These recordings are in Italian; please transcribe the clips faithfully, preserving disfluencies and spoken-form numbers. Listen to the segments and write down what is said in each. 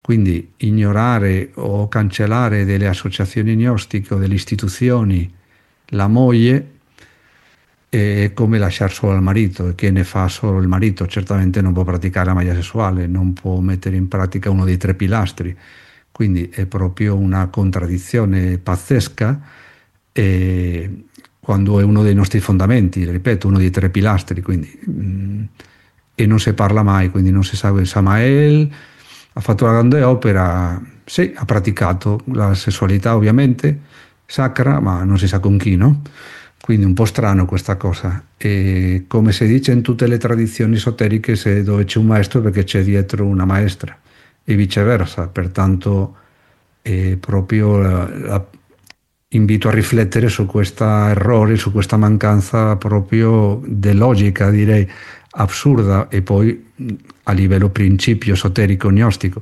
Quindi ignorare o cancellare delle associazioni gnostiche o delle istituzioni la moglie è come lasciare solo il marito, e che ne fa solo il marito certamente non può praticare la maglia sessuale, non può mettere in pratica uno dei tre pilastri, quindi è proprio una contraddizione pazzesca, e quando è uno dei nostri fondamenti, ripeto, uno dei tre pilastri, quindi, mh, e non si parla mai, quindi non si sa. Samael ha fatto una grande opera, sì, ha praticato la sessualità ovviamente sacra, ma non si sa con chi, no? Quindi un po' strano questa cosa. E come si dice in tutte le tradizioni esoteriche, se dove c'è un maestro perché c'è dietro una maestra, e viceversa. Pertanto è proprio la, la, invito a riflettere su questo errore, su questa mancanza proprio di logica, direi assurda, e poi a livello principio esoterico gnostico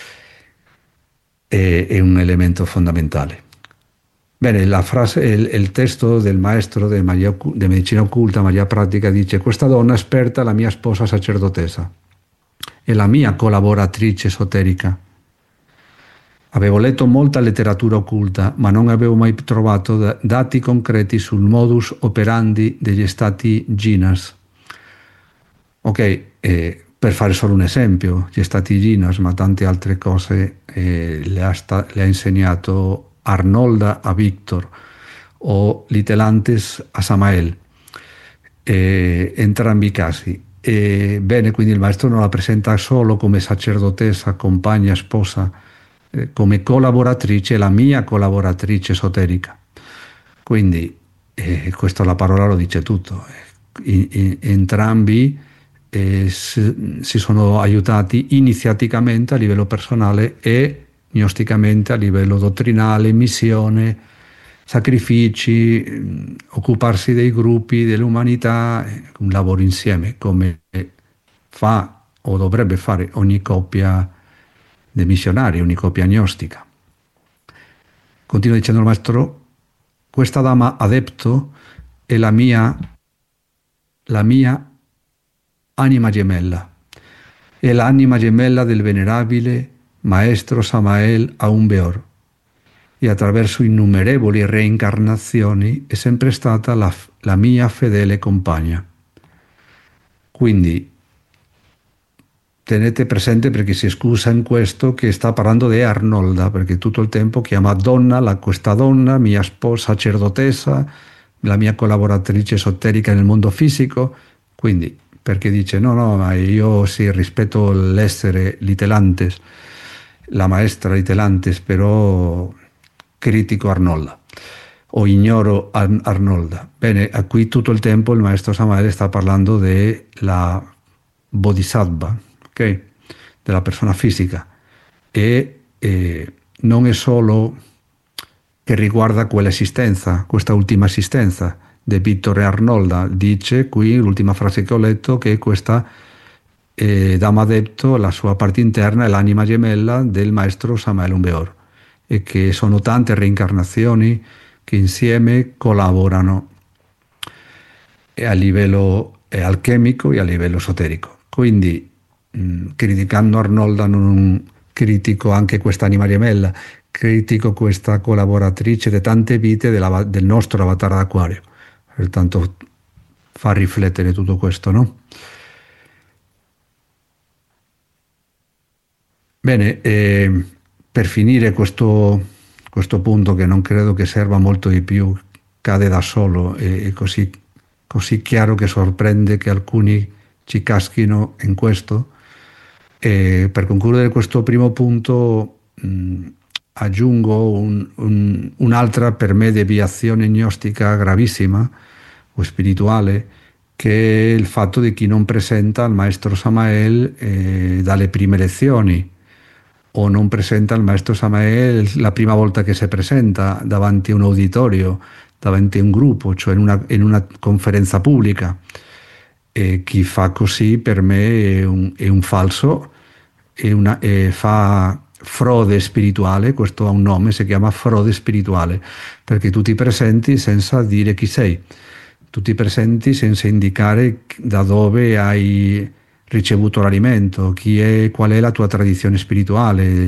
è, è un elemento fondamentale. Bene, la frase, il, il testo del maestro di medicina occulta, magia pratica, dice: questa donna esperta è la mia sposa sacerdotessa, è la mia collaboratrice esoterica. Avevo letto molta letteratura occulta, ma non avevo mai trovato dati concreti sul modus operandi degli stati Ginas. Ok, eh, per fare solo un esempio, gli stati Ginas, ma tante altre cose eh, le, ha sta, le ha insegnato Arnolda a Victor o Litelantes a Samael, eh, entrambi i casi. E, bene, quindi il maestro non la presenta solo come sacerdotessa, compagna, sposa, eh, come collaboratrice, la mia collaboratrice esoterica. Quindi eh, questa la parola lo dice tutto. I, i, entrambi eh, si, si sono aiutati iniziaticamente a livello personale e gnosticamente a livello dottrinale, missione, sacrifici, occuparsi dei gruppi, dell'umanità, un lavoro insieme, come fa o dovrebbe fare ogni coppia di missionari, ogni coppia gnostica. Continua dicendo il maestro: questa dama adepto è la mia, la mia anima gemella, è l'anima gemella del venerabile maestro Samael Aun Weor, e attraverso innumerevoli reincarnazioni è sempre stata la, la mia fedele compagna. Quindi tenete presente, perché si scusa in questo, che sta parlando di Arnolda, perché tutto il tempo chiama donna, la, questa donna, mia sposa sacerdotessa, la mia collaboratrice esoterica nel mondo fisico. Quindi perché dice no, no, ma io sì rispetto l'essere Litelantes, la maestra Litelantes, però critico Arnolda o ignoro Arnolda. Bene, a qui tutto il tempo il maestro Samael sta parlando della bodhisattva, ok? Della persona fisica, e eh, non è solo che riguarda quell'esistenza, questa ultima esistenza di Vittore Arnolda. Dice qui, l'ultima frase che ho letto, che questa eh, dama adepto, la sua parte interna, è l'anima gemella del maestro Samael Aun Weor, e che sono tante reincarnazioni che insieme collaborano a livello alchemico e a livello esoterico. Quindi mh, criticando Arnolda non critico anche questa anima gemella, critico questa collaboratrice di tante vite della, del nostro avatar d'acquario. Pertanto fa riflettere tutto questo, no? Bene, eh, per finire questo, questo punto, che non credo che serva molto di più, cade da solo, e è così, così chiaro che sorprende che alcuni ci caschino in questo. E per concludere questo primo punto mh, aggiungo un, un, un'altra, per me, deviazione gnostica gravissima o spirituale, che è il fatto di chi non presenta il maestro Samael eh, dalle prime lezioni, o non presenta il maestro Samael la prima volta che si presenta davanti a un uditorio, davanti a un gruppo, cioè in una, in una conferenza pubblica. E chi fa così, per me, è un, è un falso, è una, è, fa frode spirituale. Questo ha un nome, si chiama frode spirituale, perché tu ti presenti senza dire chi sei, tu ti presenti senza indicare da dove hai ricevuto l'alimento, chi è, qual è la tua tradizione spirituale,